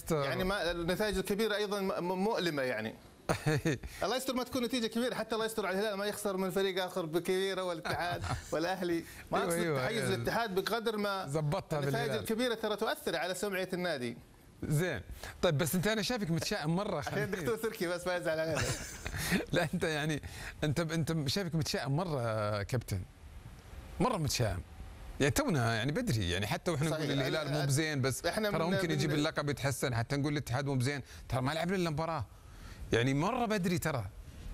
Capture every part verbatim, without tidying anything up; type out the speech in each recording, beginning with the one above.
يستر. يعني ما النتائج الكبيره ايضا مؤلمه يعني. الله يستر ما تكون نتيجه كبيره، حتى الله يستر على الهلال ما يخسر من فريق اخر بكبيره، والاتحاد والاهلي ما أيوة اقصد أيوة تحيز يعني الاتحاد بقدر ما زبطها النتائج بالهلال. الكبيره ترى تؤثر على سمعه النادي. زين طيب، بس انت انا شايفك متشائم مره. عشان الدكتور تركي بس ما يزعل علينا. لا انت يعني انت انت شايفك متشائم مره كابتن، مره متشائم. يعني تونا يعني بدري، يعني حتى واحنا نقول الهلال مو بزين، بس ترى ممكن يجيب اللقب يتحسن، حتى نقول الاتحاد مو بزين، ترى ما لعب الا مباراه، يعني مره بدري ترى.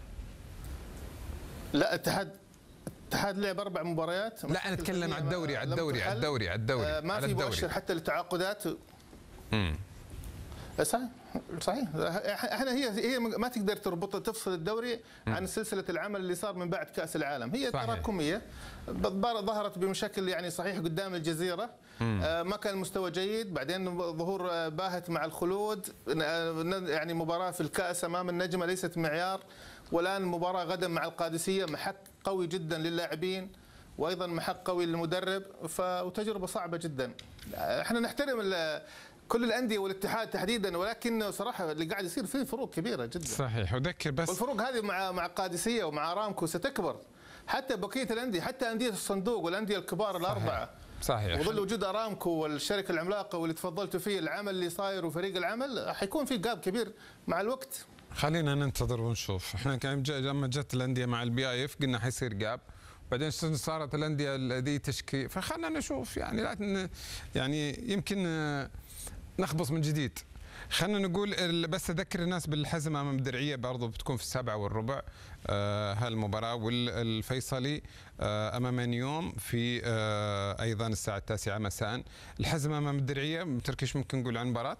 لا الاتحاد الاتحاد لعب اربع مباريات. لا انا اتكلم على الدوري على الدوري على الدوري على الدوري ما في مؤشر حتى للتعاقدات. امم صحيح صحيح. احنا هي هي ما تقدر تربط تفصل الدوري عن سلسله العمل اللي صار من بعد كاس العالم، هي تراكميه ظهرت بشكل يعني صحيح قدام الجزيره. آه ما كان المستوى جيد، بعدين ظهور باهت مع الخلود، يعني مباراه في الكاس امام النجمه ليست معيار، والان مباراه غدا مع القادسيه، محك قوي جدا للاعبين وايضا محك قوي للمدرب، وتجربه صعبه جدا. احنا نحترم كل الانديه والاتحاد تحديدا، ولكن صراحه اللي قاعد يصير فيه فروق كبيره جدا. صحيح. وذكر بس والفروق هذه مع مع القادسيه ومع ارامكو ستكبر، حتى بقيه الانديه، حتى انديه الصندوق والانديه الكبار الاربعه. صحيح. وظل وجود ارامكو والشركه العملاقه واللي تفضلتوا فيه، العمل اللي صاير وفريق العمل، حيكون في جاب كبير مع الوقت. خلينا ننتظر ونشوف. احنا كان لما جت الانديه مع البي اي اف قلنا حيصير جاب، بعدين صارت الانديه دي تشكي، فخلنا نشوف يعني لا يعني يمكن نخبص من جديد. خلينا نقول بس اذكر الناس بالحزم امام الدرعيه برضه بتكون في السابعه والربع آه هالمباراه، والفيصلي آه امام نيوم في آه ايضا الساعه التاسعه مساء. الحزم امام الدرعيه تركيش ممكن نقول عن المباراه؟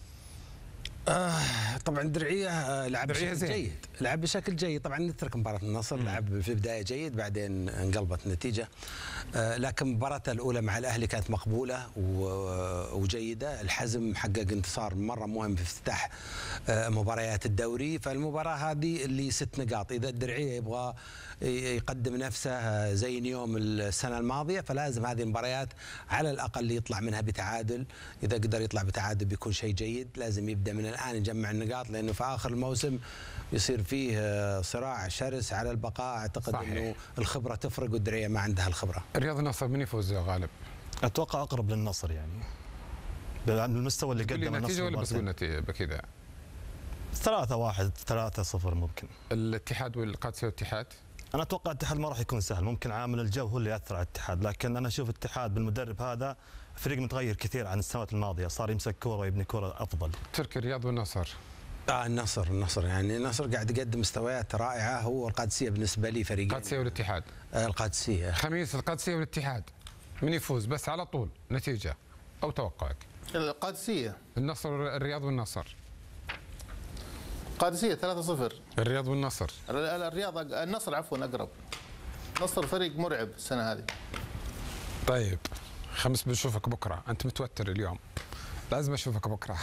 آه طبعا الدرعيه آه لعب بشكل جيد، لعب بشكل جيد. طبعا نترك مباراه النصر، لعب في البدايه جيد بعدين انقلبت النتيجه. آه لكن مباراته الاولى مع الاهلي كانت مقبوله وجيده. الحزم حقق انتصار مره مهم في افتتاح آه مباريات الدوري، فالمباراه هذه اللي ست نقاط. اذا الدرعيه يبغى يقدم نفسه زي نيوم السنه الماضيه، فلازم هذه المباريات على الاقل يطلع منها بتعادل. اذا قدر يطلع بتعادل بيكون شيء جيد. لازم يبدا من الان يجمع النقاط، لانه في اخر الموسم يصير فيه صراع شرس على البقاء. اعتقد صحيح. انه الخبره تفرق والدرعيه ما عندها الخبره. الرياض النصر من يفوز يا غالب؟ اتوقع اقرب للنصر يعني بالمستوى اللي قدمه النصر. ولا بس قلنا بكذا ثلاثة واحد ثلاثة صفر ممكن. الاتحاد والقادسيه والاتحاد؟ انا اتوقع الاتحاد ما راح يكون سهل، ممكن عامل الجو هو اللي ياثر على الاتحاد، لكن انا اشوف الاتحاد بالمدرب هذا فريق متغير كثير عن السنوات الماضيه، صار يمسك كوره ويبني كوره افضل. تركي الرياض والنصر؟ اه النصر النصر يعني النصر قاعد يقدم مستويات رائعه، هو القادسيه بالنسبه لي فريق. القادسيه والاتحاد؟ آه القادسيه. خميس القادسيه والاتحاد، من يفوز بس على طول نتيجه او توقعك؟ القادسيه. النصر الرياض والنصر؟ قادسيه ثلاثة صفر. الرياض والنصر؟ الرياض النصر عفوا اقرب. النصر فريق مرعب السنه هذه. طيب خمس بنشوفك بكره، انت متوتر اليوم، لازم اشوفك بكره.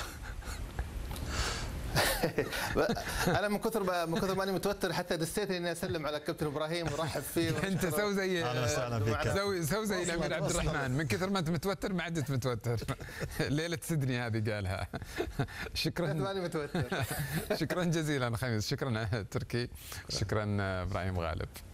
انا من كثر من كثر ماني متوتر حتى نسيت اني اسلم على كابتن ابراهيم ورحب فيه. انت سوي زي اهلا وسهلا فيك. سوي سوي زي الامير عبد الرحمن، من كثر ما انت متوتر ما عدت متوتر. ليله سدني هذه قالها. شكرا ماني متوتر. شكرا جزيلا خميس، شكرا تركي، شكرا ابراهيم غالب.